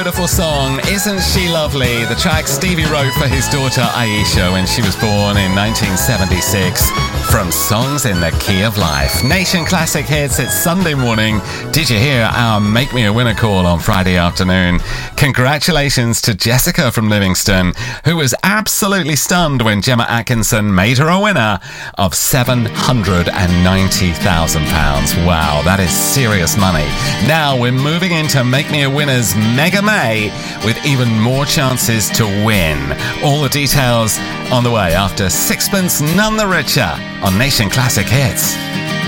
beautiful song, Isn't She Lovely? The track Stevie wrote for his daughter Aisha when she was born in 1976 from Songs in the Key of Life. Nation Classic Hits, it's Sunday morning. Did you hear our Make Me a Winner call on Friday afternoon? Congratulations to Jessica from Livingston, who was absolutely stunned when Gemma Atkinson made her a winner of £790,000. Wow, that is serious money. Now we're moving into Make Me a Winner's Mega May with even more chances to win. All the details on the way after Sixpence None the Richer on Nation Classic Hits.